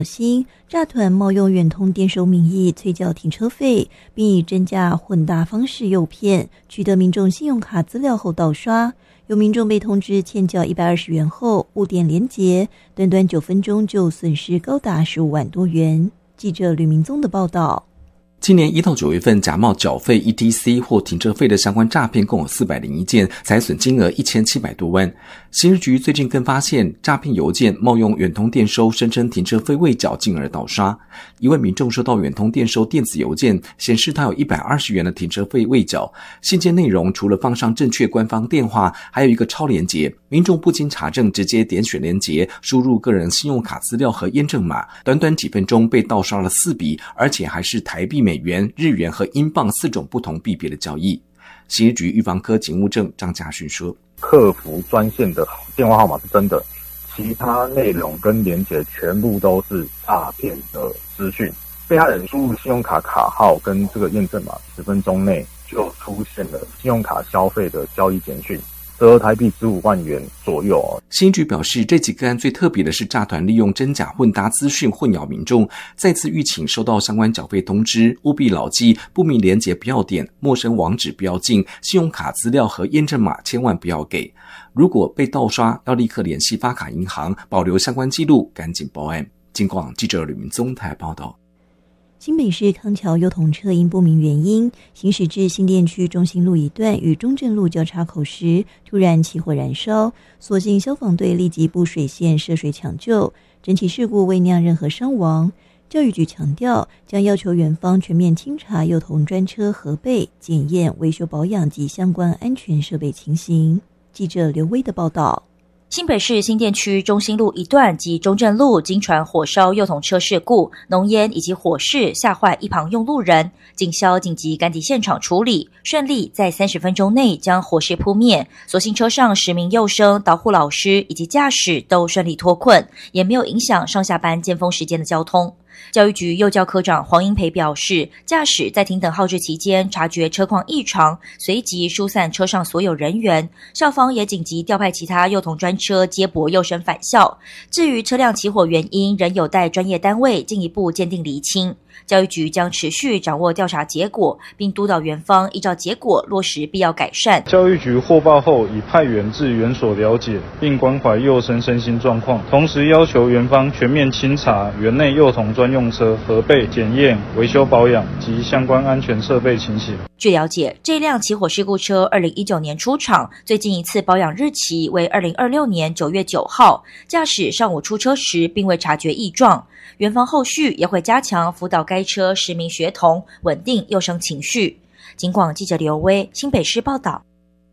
新诈团冒用远通电收名义催缴停车费，并以真假混搭方式诱骗，取得民众信用卡资料后盗刷。有民众被通知欠缴120元后误点连结，短短9分钟就损失高达15万多元。记者吕明宗的报道。 今年1到9月份假冒缴费 ETC 或停车费的相关诈骗共有401件，财损金额1700多万。刑事局最近更发现诈骗邮件冒用远通电收，声称停车费未缴，进而盗刷。一位民众收到远通电收电子邮件，显示他有120元的停车费未缴。信件内容除了放上正确官方电话，还有一个超连结。民众不经查证，直接点选连结，输入个人信用卡资料和验证码，短短几分钟被盗刷了4笔，而且还是台币、美元、日元和英镑4种不同币别的交易。刑事局预防科警务正张家勋说， 客服专线的电话号码是真的，其他内容跟连结全部都是诈骗的资讯。被害人输入信用卡卡号跟这个验证码10分钟内就出现了信用卡消费的交易简讯，折合台币15万元左右。 刑局表示，这起个案最特别的是诈团利用真假混搭资讯混淆民众，再次吁请收到相关缴费通知，务必牢记不明连结不要点，陌生网址不要进，信用卡资料和验证码千万不要给。如果被盗刷，要立刻联系发卡银行，保留相关记录，赶紧报案。警广记者吕明宗台报道。 新北市康桥幼童车因不明原因行驶至新店区中心路一段与中正路交叉口时，突然起火燃烧，所幸消防队立即布水线涉水抢救，整起事故未酿任何伤亡。教育局强调，将要求园方全面清查幼童专车核备、检验、维修保养及相关安全设备情形。记者刘威的报道。 新北市新店区中心路一段及中正路经传火烧幼童车事故，浓烟以及火势吓坏一旁用路人，警消紧急赶抵现场处理，顺利在30分钟内将火势扑灭。所幸车上10名幼生、导护老师以及驾驶都顺利脱困，也没有影响上下班尖峰时间的交通。教育局幼教科长黄英培表示，驾驶在停等号志期间察觉车况异常，随即疏散车上所有人员，校方也紧急调派其他幼童专车接驳幼生返校。至于车辆起火原因，仍有待专业单位进一步鉴定厘清。教育局将持续掌握调查结果，并督导园方依照结果落实必要改善。 教育局获报后已派员至园所了解，并关怀幼生身心状况，同时要求园方全面清查园内幼童专用车核备、检验、维修保养及相关安全设备情形。 据了解，这辆起火事故车2019年出厂，最近一次保养日期为2026年9月9号，驾驶上午出车时并未察觉异状。园方后续也会加强辅导该车10名学童，稳定幼生情绪。警广记者刘威新北市报道。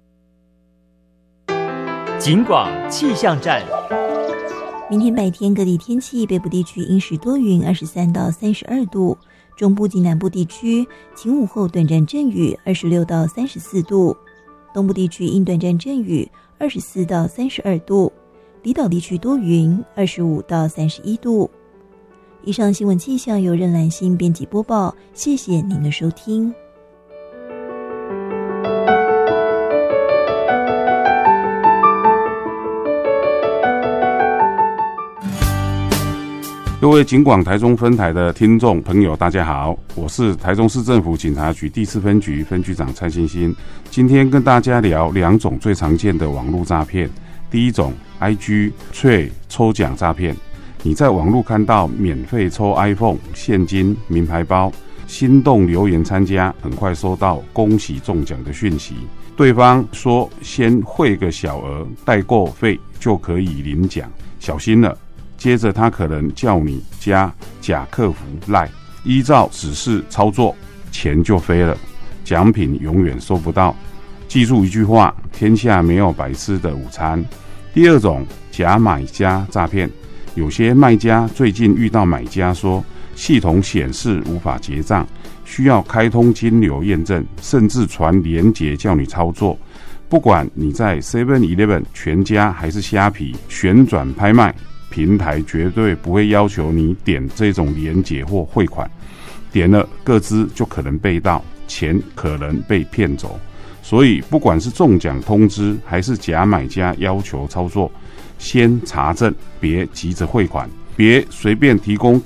警广气象站。 明天白天各地天气，北部地区阴时多云，23到32度；中部及南部地区晴午后短暂阵雨，26到34度；东部地区阴短暂阵雨，24到32度；离岛地区多云，25到31度。以上新闻气象由任兰心编辑播报，谢谢您的收听。 各位警广台中分台的听众朋友，大家好，我是台中市政府警察局第4分局分局长蔡欣欣。今天跟大家聊2种最常见的网络诈骗。第一种 IG 抽奖诈骗，你在网络看到免费抽 iPhone、现金、名牌包，心动留言参加，很快收到恭喜中奖的讯息。对方说先汇个小额代购费就可以领奖，小心了。接着他可能叫你加假客服 LINE， 依照指示操作，钱就飞了，奖品永远收不到。记住一句话，天下没有白吃的午餐。第二种假买家诈骗，有些卖家最近遇到买家说系统显示无法结账，需要开通金流验证，甚至传连结叫你操作。不管你在 7-Eleven、全家还是虾皮旋转拍卖平台，绝对不会要求你点这种连结或汇款，点了个资就可能被盗，钱可能被骗走。所以不管是中奖通知还是假买家要求操作，先查证，别急着汇款，别随便提供